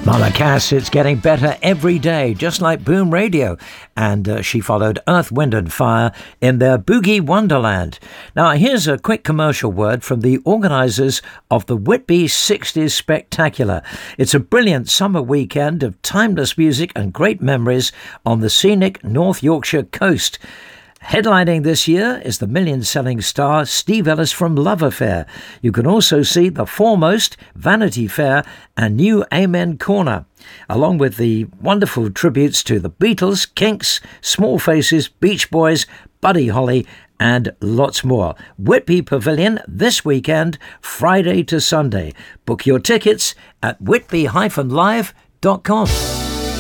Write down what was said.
Mama Cass, it's getting better every day, just like Boom Radio. And she followed Earth, Wind and Fire in their Boogie Wonderland. Now, here's a quick commercial word from the organisers of the Whitby 60s Spectacular. It's a brilliant summer weekend of timeless music and great memories on the scenic North Yorkshire coast. Headlining this year is the million-selling star Steve Ellis from Love Affair. You can also see The Foremost, Vanity Fair and New Amen Corner, along with the wonderful tributes to the Beatles, Kinks, Small Faces, Beach Boys, Buddy Holly and lots more. Whitby Pavilion this weekend, Friday to Sunday. Book your tickets at whitby-live.com.